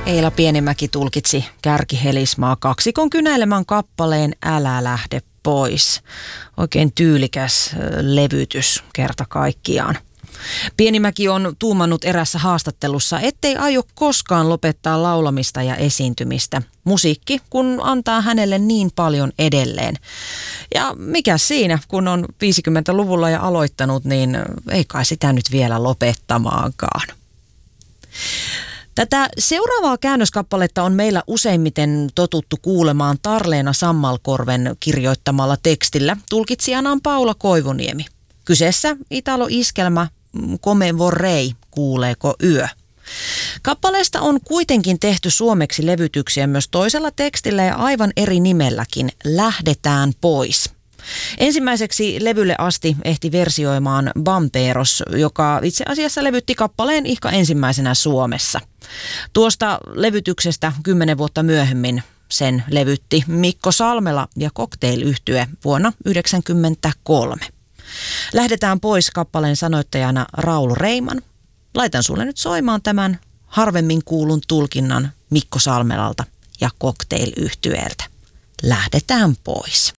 Eila Pienimäki tulkitsi Kärki-Helismaa kaksikon kynäilemän kappaleen Älä lähde pois. Oikein tyylikäs levytys kerta kaikkiaan. Pienimäki on tuumannut erässä haastattelussa, ettei aio koskaan lopettaa laulamista ja esiintymistä. Musiikki, kun antaa hänelle niin paljon edelleen. Ja mikä siinä, kun on 50-luvulla ja aloittanut, niin ei kai sitä nyt vielä lopettamaankaan. Tätä seuraavaa käännöskappaletta on meillä useimmiten totuttu kuulemaan Tarleena Sammalkorven kirjoittamalla tekstillä. Tulkitsijana on Paula Koivuniemi. Kyseessä Italo-iskelmä Come vorrei, kuuleeko yö. Kappaleesta on kuitenkin tehty suomeksi levytyksiä myös toisella tekstillä ja aivan eri nimelläkin, Lähdetään pois. Ensimmäiseksi levylle asti ehti versioimaan Bamperos, joka itse asiassa levytti kappaleen ihka ensimmäisenä Suomessa. Tuosta levytyksestä 10 vuotta myöhemmin sen levytti Mikko Salmela ja Cocktail-yhtye vuonna 1993. Lähdetään pois kappaleen sanoittajana Raul Reiman. Laitan sulle nyt soimaan tämän harvemmin kuulun tulkinnan Mikko Salmelalta ja Cocktail-yhtyeeltä. Lähdetään pois.